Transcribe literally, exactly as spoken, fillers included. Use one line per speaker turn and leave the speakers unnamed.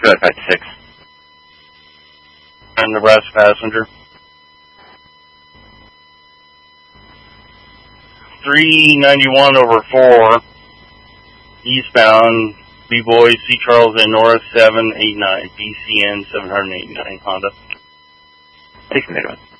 Good, five six.
And Nebraska passenger. three ninety-one over four, eastbound, B-Boy, C. Charles and Norris, seven eight nine, B C N seven eighty-nine, Honda.
six minutes.